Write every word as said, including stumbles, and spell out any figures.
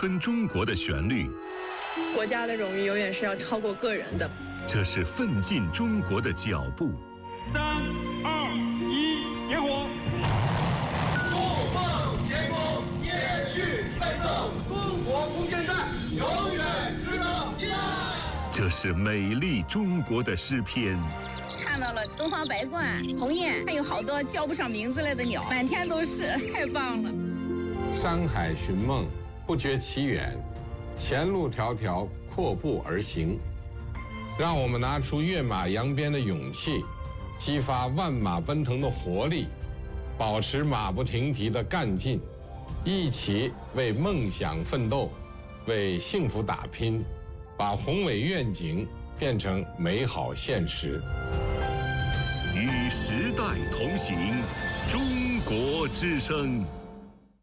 春中国的旋律。 国家的荣誉永远是要超过个人的。 这是奋进中国的脚步。 三二一，点火！ 共奉天宫，延续奋斗，中国空间站永远值得依赖。 这是美丽中国的诗篇。 看到了东方白鹳、鸿雁，还有好多叫不上名字来的鸟，满天都是，太棒了。 山海寻梦，不觉其远，前路迢迢，阔步而行。让我们拿出跃马扬鞭的勇气，激发万马奔腾的活力，保持马不停蹄的干劲，一起为梦想奋斗，为幸福打拼，把宏伟愿景变成美好现实。 与时代同行，中国之声。